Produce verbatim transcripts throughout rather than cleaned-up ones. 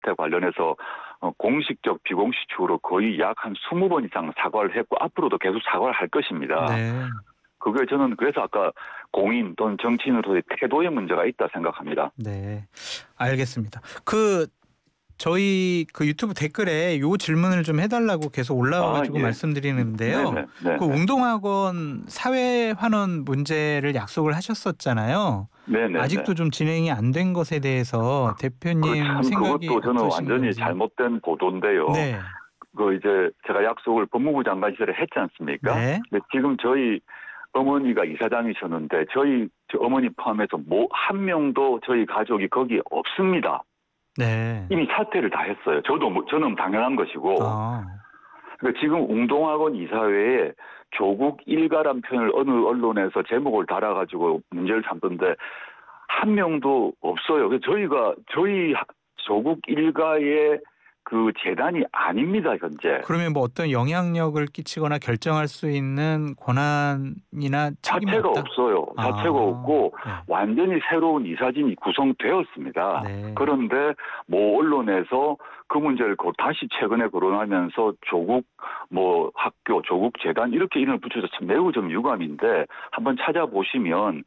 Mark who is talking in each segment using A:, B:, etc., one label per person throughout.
A: 사태 관련해서 어, 공식적, 비공식적으로 거의 약 한 이십 번 이상 사과를 했고 앞으로도 계속 사과를 할 것입니다.
B: 네.
A: 그게 저는 그래서 아까 공인 또는 정치인으로서의 태도의 문제가 있다 생각합니다.
B: 네. 알겠습니다. 그 저희 그 유튜브 댓글에 요 질문을 좀 해달라고 계속 올라와
A: 아,
B: 가지고
A: 예.
B: 말씀드리는데요.
A: 네네. 네네.
B: 그 운동학원 사회 환원 문제를 약속을 하셨었잖아요.
A: 네네네.
B: 아직도 좀 진행이 안 된 것에 대해서
A: 그
B: 대표님
A: 참
B: 생각이
A: 그것도 저는 완전히
B: 어떠신건지.
A: 잘못된 보도인데요.
B: 네.
A: 그 이제 제가 약속을 법무부 장관 시절에 했지 않습니까?
B: 네.
A: 근데 지금 저희 어머니가 이사장이셨는데 저희 저 어머니 포함해서 뭐 한 명도 저희 가족이 거기에 없습니다.
B: 네.
A: 이미 사퇴를 다 했어요. 저도 뭐- 저는 당연한 것이고.
B: 아.
A: 그러니까 지금 웅동학원 이사회에 조국 일가란 표현을 어느 언론에서 제목을 달아가지고 문제를 삼던데 한 명도 없어요. 그래서 저희가 저희 하- 조국 일가의 그 재단이 아닙니다 현재.
B: 그러면 뭐 어떤 영향력을 끼치거나 결정할 수 있는 권한이나 책임이
A: 자체가
B: 없다?
A: 없어요. 자체가
B: 아.
A: 없고
B: 네.
A: 완전히 새로운 이사진이 구성되었습니다.
B: 네.
A: 그런데 모 언론에서 그 문제를 거- 다시 최근에 거론하면서 조국 뭐 학교, 조국 재단 이렇게 이름을 붙여서 참 매우 좀 유감인데 한번 찾아보시면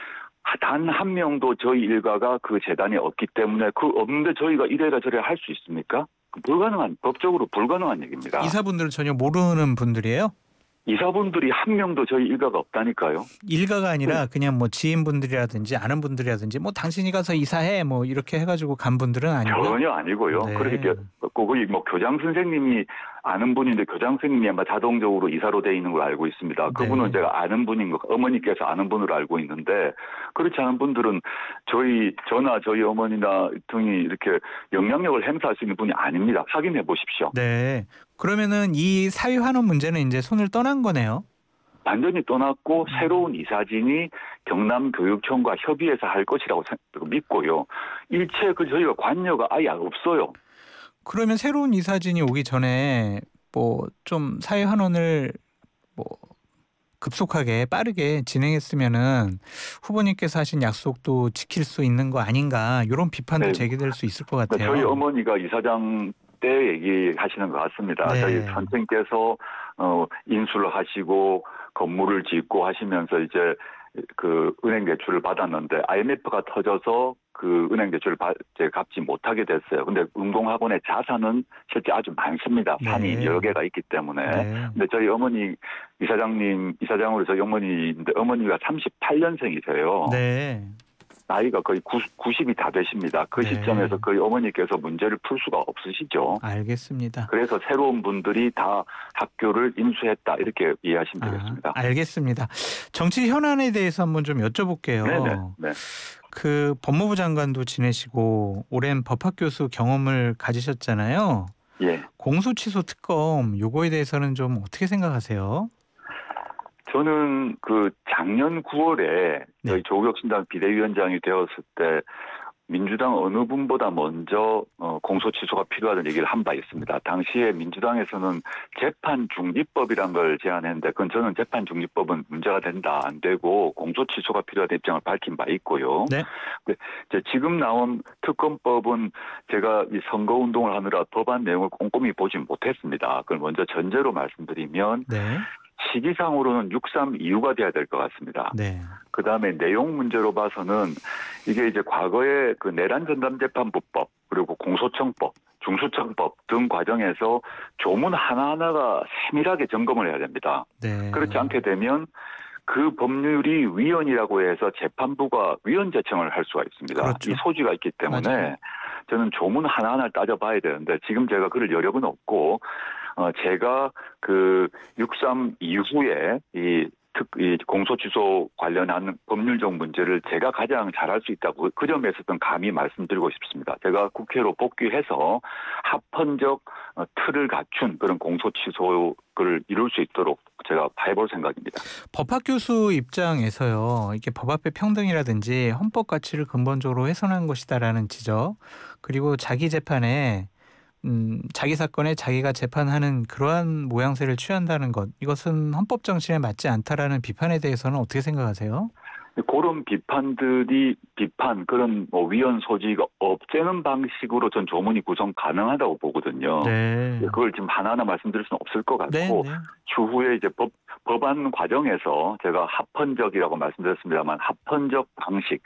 A: 단 한 명도 저희 일가가 그 재단이 없기 때문에 그 없는데 저희가 이래라 저래라 할 수 있습니까? 불가능한, 법적으로 불가능한 얘기입니다.
B: 이사분들은 전혀 모르는 분들이에요?
A: 이사분들이 한 명도 저희 일가가 없다니까요.
B: 일가가 아니라 그냥 뭐 지인분들이라든지 아는 분들이라든지 뭐 당신이 가서 이사해 뭐 이렇게 해가지고 간 분들은 아니고요.
A: 전혀 아니고요.
B: 네.
A: 그렇게 거기 뭐 교장 선생님이 아는 분인데 교장 선생님이 아마 자동적으로 이사로 돼 있는 걸 알고 있습니다. 그분은
B: 네.
A: 제가 아는 분인 거, 어머니께서 아는 분으로 알고 있는데 그렇지 않은 분들은 저희 저나 저희 어머니나 등이 이렇게 영향력을 행사할 수 있는 분이 아닙니다. 확인해 보십시오.
B: 네. 그러면은 이 사회 환원 문제는 이제 손을 떠난 거네요.
A: 완전히 떠났고 새로운 이사진이 경남교육청과 협의해서 할 것이라고 생- 믿고요. 일체 그 저희가 관여가 아예 없어요.
B: 그러면 새로운 이사진이 오기 전에 뭐 좀 사회 환원을 뭐 급속하게 빠르게 진행했으면은 후보님께서 하신 약속도 지킬 수 있는 거 아닌가 이런 비판도
A: 네.
B: 제기될 수 있을 것
A: 그러니까
B: 같아요.
A: 저희 어머니가 이사장 때 얘기하시는 것 같습니다.
B: 네.
A: 저희 선생께서 어, 인수를 하시고 건물을 짓고 하시면서 이제 그 은행 대출을 받았는데 아이엠에프가 터져서 그 은행 대출을 받, 이제 갚지 못하게 됐어요. 근데 운동학원의 자산은 실제 아주 많습니다. 산이
B: 네.
A: 여러 개가 있기 때문에.
B: 네.
A: 근데 저희 어머니 이사장님 이사장으로 저희 어머니인데 어머니가 삼십팔 년생이세요.
B: 네.
A: 나이가 거의 구십이 다 되십니다. 그
B: 네.
A: 시점에서 거의 어머니께서 문제를 풀 수가 없으시죠.
B: 알겠습니다.
A: 그래서 새로운 분들이 다 학교를 인수했다 이렇게 이해하시면
B: 아,
A: 되겠습니다.
B: 알겠습니다. 정치 현안에 대해서 한번 좀 여쭤볼게요.
A: 네네. 네.
B: 그 법무부 장관도 지내시고 오랜 법학교수 경험을 가지셨잖아요.
A: 예.
B: 공소취소 특검 요거에 대해서는 좀 어떻게 생각하세요?
A: 저는 그 작년 구월에
B: 네.
A: 저희 조국혁신당 비대위원장이 되었을 때 민주당 어느 분보다 먼저 어, 공소취소가 필요하다는 얘기를 한 바 있습니다. 당시에 민주당에서는 재판중립법이란 걸 제안했는데 그건 저는 재판중립법은 문제가 된다 안 되고 공소취소가 필요하다는 입장을 밝힌 바 있고요.
B: 네.
A: 근데 이제 지금 나온 특검법은 제가 이 선거운동을 하느라 법안 내용을 꼼꼼히 보지 못했습니다. 그걸 먼저 전제로 말씀드리면
B: 네.
A: 시기상으로는 육삼 이후가 돼야 될 것 같습니다.
B: 네.
A: 그 다음에 내용 문제로 봐서는 이게 이제 과거에 그 내란전담재판부법 그리고 공소청법, 중수청법 등 과정에서 조문 하나하나가 세밀하게 점검을 해야 됩니다.
B: 네.
A: 그렇지 않게 되면 그 법률이 위헌이라고 해서 재판부가 위헌 제청을 할 수가 있습니다.
B: 그렇죠.
A: 이 소지가 있기 때문에
B: 맞아요.
A: 저는 조문 하나하나를 따져봐야 되는데 지금 제가 그럴 여력은 없고 어 제가 그 육삼 이후에 이 특, 이 공소취소 관련한 법률적 문제를 제가 가장 잘할 수 있다고 그 점에서는 감히 말씀드리고 싶습니다. 제가 국회로 복귀해서 합헌적 틀을 갖춘 그런 공소취소를 이룰 수 있도록 제가 해볼 생각입니다.
B: 법학교수 입장에서요. 이게 법 앞에 평등이라든지 헌법 가치를 근본적으로 훼손한 것이다라는 지적 그리고 자기 재판에 음, 자기 사건에 자기가 재판하는 그러한 모양새를 취한다는 것 이것은 헌법 정신에 맞지 않다라는 비판에 대해서는 어떻게 생각하세요?
A: 그런 비판들이 비판 그런 뭐 위헌 소지가 없애는 방식으로 전 조문이 구성 가능하다고 보거든요.
B: 네.
A: 그걸 지금 하나하나 말씀드릴 수는 없을 것
B: 네,
A: 같고
B: 네.
A: 추후에 이제 법 법안 과정에서 제가 합헌적이라고 말씀드렸습니다만 합헌적 방식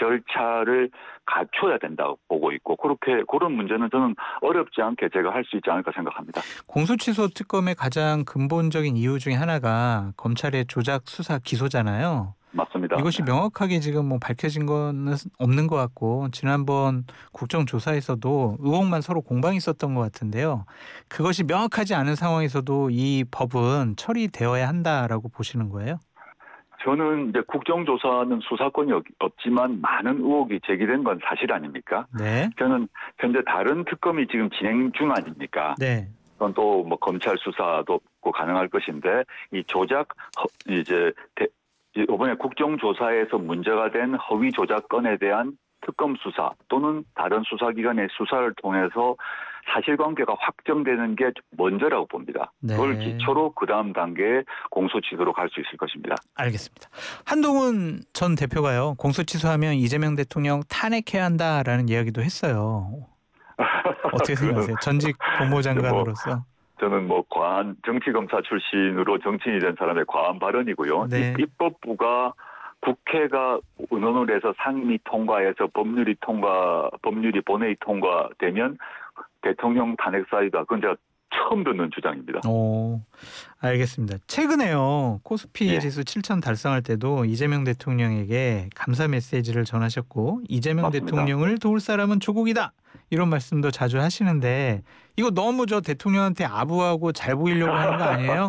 A: 절차를 갖춰야 된다고 보고 있고 그렇게 그런 문제는 저는 어렵지 않게 제가 할 수 있지 않을까 생각합니다.
B: 공소취소 특검의 가장 근본적인 이유 중에 하나가 검찰의 조작 수사 기소잖아요.
A: 맞습니다.
B: 이것이
A: 네.
B: 명확하게 지금 뭐 밝혀진 거는 없는 것 같고 지난번 국정조사에서도 의혹만 서로 공방이 있었던 것 같은데요. 그것이 명확하지 않은 상황에서도 이 법은 처리되어야 한다라고 보시는 거예요?
A: 저는 이제 국정조사는 수사권이 없- 없지만 많은 의혹이 제기된 건 사실 아닙니까?
B: 네.
A: 저는 현재 다른 특검이 지금 진행 중 아닙니까?
B: 네.
A: 그건 또 뭐 검찰 수사도 없고 가능할 것인데 이 조작 허- 이제 대- 이번에 국정조사에서 문제가 된 허위 조작 건에 대한 특검 수사 또는 다른 수사기관의 수사를 통해서 사실관계가 확정되는 게 먼저라고 봅니다. 그걸
B: 네.
A: 기초로 그 다음 단계에 공소시효로 갈 수 있을 것입니다.
B: 알겠습니다. 한동훈 전 대표가요. 공소취소하면 이재명 대통령 탄핵해야 한다라는 이야기도 했어요. 어떻게
A: 그거는
B: 생각하세요? 전직
A: 뭐
B: 법무장관으로서.
A: 저는 뭐 과한 정치검사 출신으로 정치인이 된 사람의 과한 발언이고요.
B: 네.
A: 입, 입법부가 국회가 의논을 해서 상임위 통과해서 법률이 통과, 법률이 본회의 통과되면 대통령 탄핵 사유다. 그건 제가 처음 듣는 주장입니다.
B: 오, 알겠습니다. 최근에요. 코스피
A: 예,
B: 지수 칠천 달성할 때도 이재명 대통령에게 감사 메시지를 전하셨고 이재명
A: 맞습니다.
B: 대통령을 도울 사람은 조국이다. 이런 말씀도 자주 하시는데 이거 너무 저 대통령한테 아부하고 잘 보이려고 하는 거 아니에요?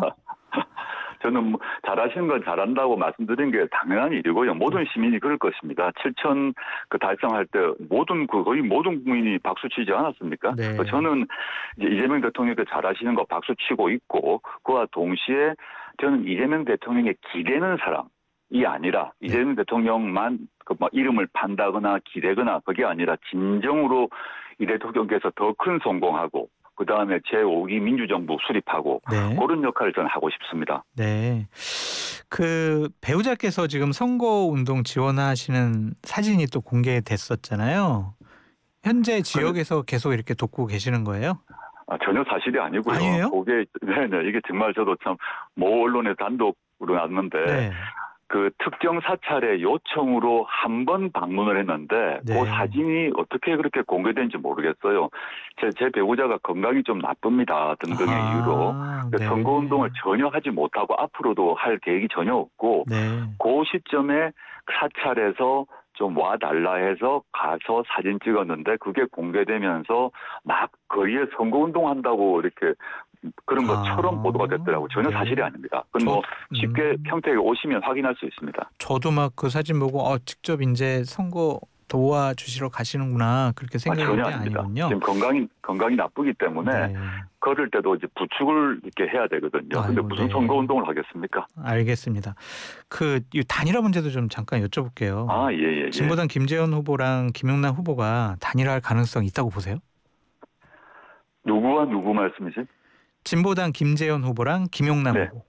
A: 저는 뭐 잘하시는 건 잘한다고 말씀드린 게 당연한 일이고요. 모든 시민이 그럴 것입니다. 칠천 그 달성할 때 모든 그 거의 모든 국민이 박수 치지 않았습니까?
B: 네.
A: 저는 이제 이재명 대통령께 잘하시는 거 박수 치고 있고 그와 동시에 저는 이재명 대통령의 기대는 사람이 아니라
B: 네.
A: 이재명 대통령만 그 뭐 이름을 판다거나 기대거나 그게 아니라 진정으로 이 대통령께서 더 큰 성공하고 그 다음에 제오 기 민주정부 수립하고
B: 네.
A: 그런 역할을 저는 하고 싶습니다.
B: 네. 그 배우자께서 지금 선거운동 지원하시는 사진이 또 공개됐었잖아요. 현재 지역에서 계속 이렇게 돕고 계시는 거예요?
A: 아, 전혀 사실이 아니고요.
B: 아니에요?
A: 그게 네네 이게 정말 저도 참 모 언론에 단독으로 났는데
B: 네.
A: 그 특정 사찰의 요청으로 한 번 방문을 했는데
B: 네.
A: 그 사진이 어떻게 그렇게 공개된지 모르겠어요. 제, 제 배우자가 건강이 좀 나쁩니다 등등의
B: 아,
A: 이유로
B: 네.
A: 선거운동을 전혀 하지 못하고 앞으로도 할 계획이 전혀 없고
B: 네.
A: 그 시점에 사찰에서 좀 와달라 해서 가서 사진 찍었는데 그게 공개되면서 막 거리에 선거운동 한다고 이렇게 그런 것처럼
B: 아,
A: 보도가 됐더라고요. 전혀
B: 네.
A: 사실이 아닙니다. 그건
B: 저,
A: 뭐 쉽게
B: 음,
A: 평택에 오시면 확인할 수 있습니다.
B: 저도 막 그 사진 보고 어, 직접 이제 선거 도와주시러 가시는구나 그렇게
A: 아,
B: 생각한
A: 전혀
B: 게
A: 아닙니다.
B: 아니군요.
A: 지금 건강이 건강이 나쁘기 때문에
B: 네.
A: 걸을 때도 이제 부축을 이렇게 해야 되거든요. 근데
B: 아이고,
A: 무슨
B: 네.
A: 선거운동을 하겠습니까?
B: 알겠습니다. 그 이 단일화 문제도 좀 잠깐 여쭤볼게요.
A: 아, 예, 예, 예.
B: 진보당 김재현 후보랑 김용남 후보가 단일화할 가능성 있다고 보세요?
A: 누구와 누구 말씀이지?
B: 진보당 김재현 후보랑 김용남
A: 네.
B: 후보.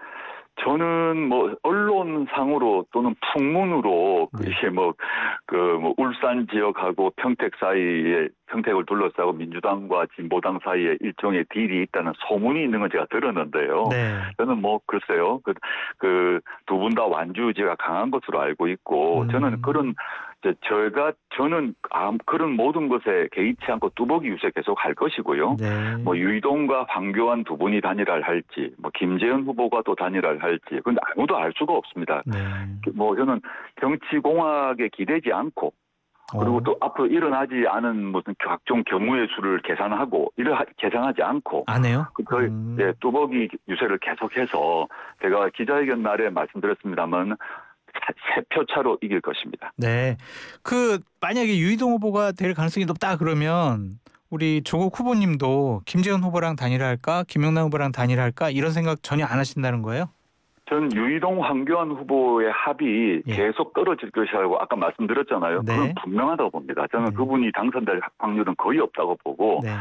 A: 저는 뭐 언론상으로 또는 풍문으로 그
B: 네.
A: 이게 뭐 그 뭐 울산 지역하고 평택 사이에 평택을 둘러싸고 민주당과 진보당 사이에 일종의 딜이 있다는 소문이 있는 건 제가 들었는데요.
B: 네.
A: 저는 뭐 글쎄요. 그 그 두 분 다 완주 의지가 강한 것으로 알고 있고
B: 음.
A: 저는 그런 이제 저희가 저는 아, 그런 모든 것에 개의치 않고 뚜벅이 유세 계속 할 것이고요.
B: 네.
A: 뭐 유이동과 황교안 두 분이 단일화를 할지, 뭐 김재현 후보가 또 단일화를 할지, 근데 아무도 알 수가 없습니다.
B: 네.
A: 뭐 저는 정치공학에 기대지 않고 그리고
B: 어.
A: 또 앞으로 일어나지 않은 무슨 각종 경우의 수를 계산하고 이를 계산하지 않고
B: 안 해요?
A: 거의
B: 음.
A: 예, 뚜벅이 유세를 계속해서 제가 기자회견 날에 말씀드렸습니다만 세 표 차로 이길 것입니다.
B: 네. 그 만약에 유이동 후보가 될 가능성이 높다 그러면 우리 조국 후보님도 김재현 후보랑 단일화할까, 김용남 후보랑 단일화할까 이런 생각 전혀 안 하신다는 거예요?
A: 전 유이동 황교안 후보의 합이
B: 예.
A: 계속 떨어질 것이라고 아까 말씀드렸잖아요.
B: 네.
A: 그건 분명하다고 봅니다. 저는
B: 네.
A: 그분이 당선될 확률은 거의 없다고 보고
B: 네.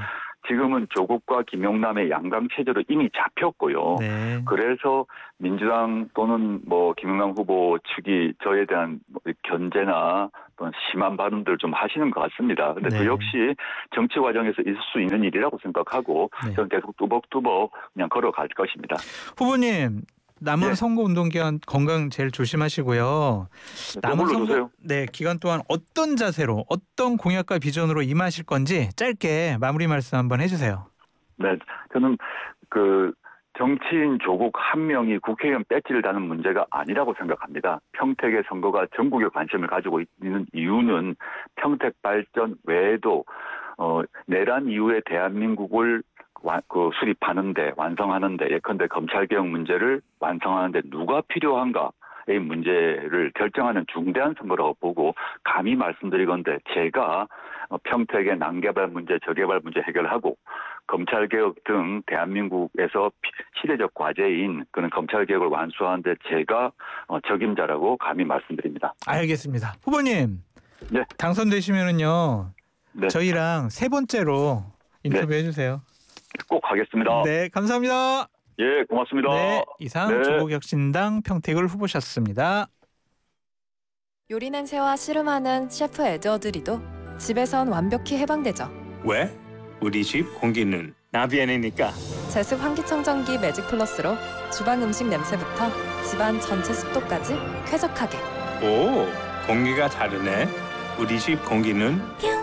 A: 지금은 조국과 김용남의 양강 체제로 이미 잡혔고요.
B: 네.
A: 그래서 민주당 또는 뭐 김용남 후보 측이 저에 대한 견제나 또는 심한 발언들 좀 하시는 것 같습니다. 근데
B: 네.
A: 그 역시 정치 과정에서 있을 수 있는 일이라고 생각하고
B: 네.
A: 저는 계속 뚜벅뚜벅 그냥 걸어갈 것입니다.
B: 후보님 남은
A: 네.
B: 선거 운동 기간 건강 제일 조심하시고요. 남은
A: 더불어
B: 선거
A: 주세요.
B: 네 기간 동안 어떤 자세로 어떤 공약과 비전으로 임하실 건지 짧게 마무리 말씀 한번 해주세요.
A: 네, 저는 그 정치인 조국 한 명이 국회의원 배지를 다는 문제가 아니라고 생각합니다. 평택의 선거가 전국에 관심을 가지고 있는 이유는 평택 발전 외에도 어, 내란 이후에 대한민국을 와, 그 수립하는데 완성하는데 예컨대 검찰개혁 문제를 완성하는데 누가 필요한가? 의 문제를 결정하는 중대한 선거라고 보고 감히 말씀드리건대 제가 평택의 난개발 문제, 저개발 문제 해결하고 검찰개혁 등 대한민국에서 시대적 과제인 그런 검찰개혁을 완수하는데 제가 적임자라고 감히 말씀드립니다.
B: 알겠습니다. 후보님
A: 네.
B: 당선되시면은요
A: 네.
B: 저희랑 세 번째로 인터뷰
A: 네.
B: 해주세요.
A: 꼭 하겠습니다.
B: 네, 감사합니다.
A: 예, 고맙습니다.
B: 네, 이상
A: 네.
B: 조국혁신당 평택을 후보셨습니다.
C: 요리 냄새와 씨름하는 셰프 에드워드리도 집에선 완벽히 해방되죠.
D: 왜? 우리 집 공기는 나비엔이니까.
C: 제습 환기청정기 매직 플러스로 주방 음식 냄새부터 집안 전체 습도까지 쾌적하게.
D: 오, 공기가 다르네. 우리 집 공기는
C: 뿅!